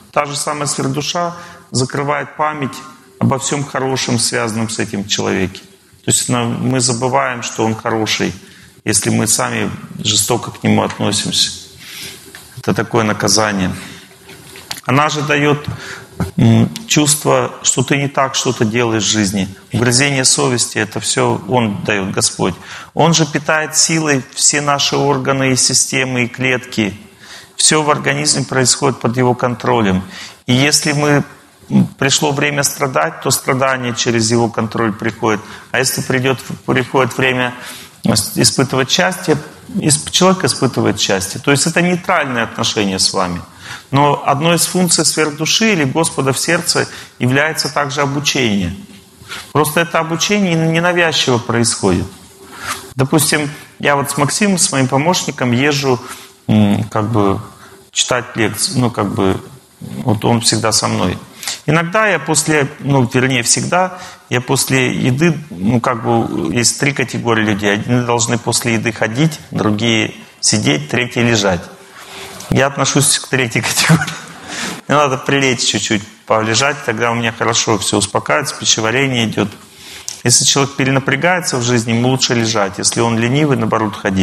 та же самая сверхдуша закрывает память обо всем хорошем, связанном с этим человеком. То есть мы забываем, что он хороший, если мы сами жестоко к нему относимся. Это такое наказание. Она же дает чувство, что ты не так что-то делаешь в жизни. Угрызение совести — это все Он дает, Господь. Он же питает силой все наши органы и системы, и клетки. Все в организме происходит под Его контролем. И если пришло время страдать, то страдание через Его контроль приходит. А если приходит время испытывать счастье, человек испытывает счастье. То есть это нейтральное отношение с вами. Но одной из функций сверхдуши или Господа в сердце является также обучение. Просто это обучение ненавязчиво происходит. Допустим, я вот с Максимом, с моим помощником, езжу читать лекции, вот он всегда со мной. Иногда я всегда я после еды, есть 3 категории людей. Одни должны после еды ходить, другие сидеть, третьи лежать. Я отношусь к 3-й категории. Мне надо прилечь чуть-чуть, полежать, тогда у меня хорошо все успокаивается, пищеварение идет. Если человек перенапрягается в жизни, ему лучше лежать. Если он ленивый, наоборот, ходить.